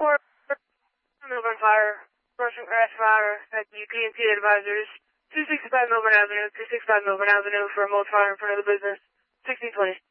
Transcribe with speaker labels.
Speaker 1: Or Melbourne Fire, Russian Crash Fire at the PNC Advisors, 265 Melbourne Avenue, 265 Melbourne Avenue for a remote fire in front of the business, 1620.